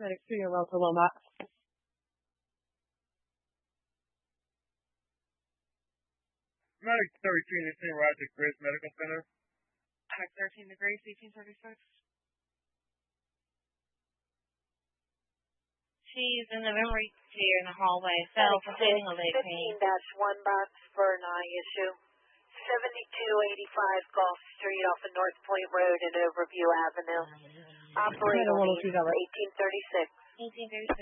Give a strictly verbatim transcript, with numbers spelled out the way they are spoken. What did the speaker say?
paramedics to your local Lomax. Medic thirteen is in Roger Chris Medical Center. Medic thirteen degrees, eighteen thirty-six. She's in the memory care in the hallway, self-sitting a leg pain. fifteen dash one box for an eye issue. seventy-two eighty-five Gulf Street off of North Point Road and Overview Avenue. Operator eighteen thirty-six. eighteen thirty-six.